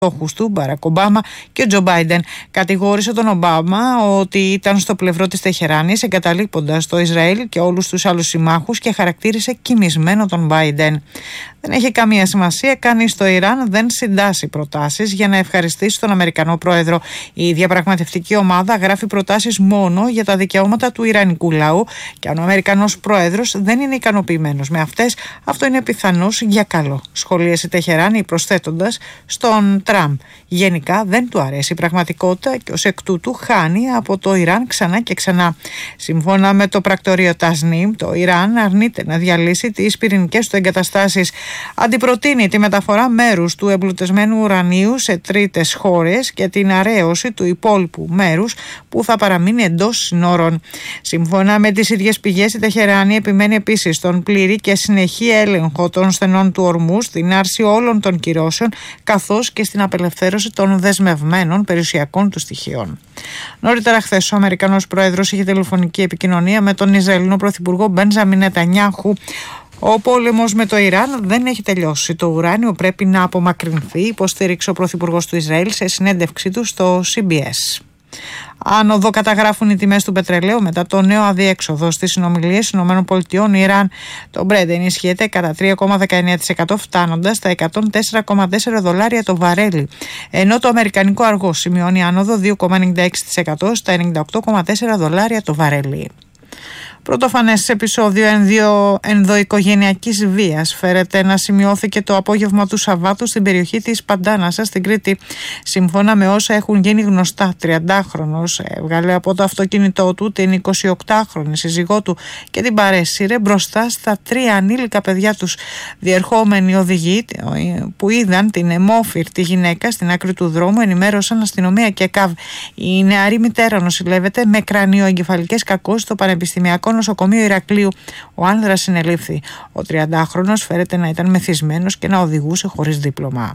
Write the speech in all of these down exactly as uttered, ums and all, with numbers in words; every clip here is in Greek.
στόχους του, Μπαράκ Ομπάμα και ο Τζο Μπάιντεν. Κατηγόρησε τον Ομπάμα ότι ήταν στο πλευρό της Τεχεράνης, εγκαταλείποντας το Ισραήλ και όλους τους άλλους συμμάχους, και χαρακτήρισε κοιμισμένο τον Μπάιντεν. Δεν έχει καμία σημασία, κανείς στο Ιράν δεν συντάσσει προτάσεις για να ευχαριστήσει τον Αμερικανό πρόεδρο. Η διαπραγματευτική ομάδα γράφει προτάσεις μόνο για τα δικαιώματα του Ιρανικού λαού, και αν ο Αμερικανός πρόεδρος δεν είναι ικανοποιημένος με αυτές, αυτό είναι πιθανώς για καλό, σχολίασε η Τεχεράνη, προσθέτοντας στον Τραμπ. Γενικά δεν του αρέσει η πραγματικότητα και ως εκ τούτου χάνει από το Ιράν ξανά και ξανά. Σύμφωνα με το πρακτορείο Τασνίμ, το Ιράν αρνείται να διαλύσει τις πυρηνικές του εγκαταστάσεις. Αντιπροτείνει τη μεταφορά μέρους του εμπλουτισμένου ουρανίου σε τρίτες χώρες και την αρέωση του υπόλοιπου μέρους που θα παραμείνει εντός συνόρων. Σύμφωνα με τις ίδιες πηγές, η Τεχεράνη επιμένει επίσης στον πλήρη και συνεχή έλεγχο των στενών του Ορμούς, στην άρση όλων των κυρώσεων, καθώς και στην απελευθέρωση των δεσμευμένων περιουσιακών του στοιχείων. Νωρίτερα χθες, ο Αμερικανός πρόεδρος είχε τηλεφωνική επικοινωνία με τον Ισραηλινό πρωθυπουργό Μπέντζαμιν Νετανιάχου. Ο πόλεμος με το Ιράν δεν έχει τελειώσει. Το ουράνιο πρέπει να απομακρυνθεί, υποστήριξε ο πρωθυπουργός του Ισραήλ σε συνέντευξή του στο σι μπι ες. Άνοδο καταγράφουν οι τιμές του πετρελαίου μετά το νέο αδιέξοδο στις συνομιλίες ΗΠΑ-Ιράν. Το Brent ενισχύεται κατά τρία κόμμα δεκαεννέα τοις εκατό, φτάνοντας στα εκατόν τέσσερα κόμμα τέσσερα δολάρια το βαρέλι, ενώ το αμερικανικό αργό σημειώνει άνοδο δύο κόμμα ενενήντα έξι τοις εκατό στα ενενήντα οκτώ κόμμα τέσσερα δολάρια το βαρέλι. Πρωτοφανές επεισόδιο ενδο, ενδοοικογενειακής βίας φέρεται να σημειώθηκε το απόγευμα του Σαββάτου στην περιοχή της Παντάνασσα στην Κρήτη. Σύμφωνα με όσα έχουν γίνει γνωστά, τριαντάχρονος έβγαλε από το αυτοκίνητό του την εικοσιοκτάχρονη σύζυγό του και την παρέσυρε μπροστά στα τρία ανήλικα παιδιά τους. Διερχόμενοι οδηγοί που είδαν την αιμόφυρτη γυναίκα στην άκρη του δρόμου ενημέρωσαν αστυνομία και ΚΑΒ. Η νεαρή μητέρα νοσηλεύεται με κρανιοεγκεφαλικές κακώσεις στο Πανεπιστημιακό Νοσοκομείο Ηρακλείου. Ο άνδρας συνελήφθη. Ο τριαντάχρονος φέρεται να ήταν μεθυσμένος και να οδηγούσε χωρίς δίπλωμα.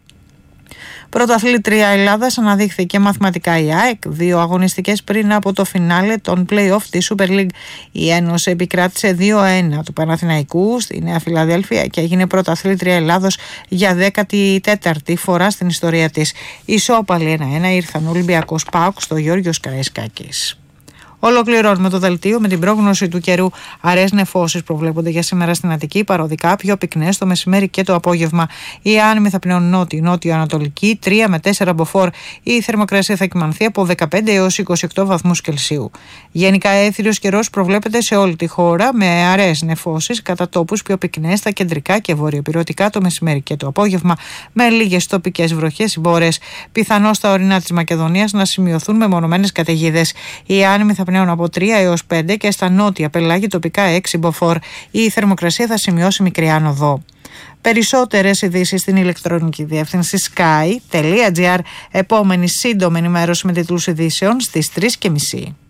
Πρωταθλήτρια Ελλάδας αναδείχθηκε μαθηματικά η ΑΕΚ, δύο αγωνιστικές πριν από το φινάλε των play-off της Super League. Η Ένωση επικράτησε δύο ένα του Παναθηναϊκού στη Νέα Φιλαδέλφια και έγινε πρωταθλήτρια Ελλάδος για δέκατη τέταρτη φορά στην ιστορία της. Ισόπαλοι ένα ένα ήρθαν Ολυμπιακός ΠΑΟΚ στο Γιώργος Καραϊσκάκης. Ολοκληρώνουμε το δελτίο με την πρόγνωση του καιρού. Αραιές νεφώσεις προβλέπονται για σήμερα στην Αττική, παροδικά πιο πυκνές το μεσημέρι και το απόγευμα. Οι άνεμοι θα πνέουν νότιο, νότιο-ανατολική, τρία με τέσσερα μποφόρ. Η θερμοκρασία θα κυμανθεί από δεκαπέντε έως είκοσι οκτώ βαθμούς Κελσίου. Γενικά έθριος καιρός προβλέπεται σε όλη τη χώρα, με αραιές νεφώσεις, κατά τόπους πιο πυκνές στα κεντρικά και βορειοπυρωτικά το μεσημέρι και το απόγευμα, με λίγες τοπικές βροχές ή μπόρες. Πιθανώς στα ορεινά της Μακεδονίας να σημειωθούν μεμονωμένες καταιγίδες. Οι άνεμοι θα πνέουν από τρία έως πέντε και στα νότια πελάγη τοπικά έξι μποφόρ. Η θερμοκρασία θα σημειώσει μικρή άνοδο. Περισσότερες ειδήσεις στην ηλεκτρονική διεύθυνση sky τελεία gr. Επόμενη σύντομη ενημέρωση με τίτλους ειδήσεων στις τρεις και μισή.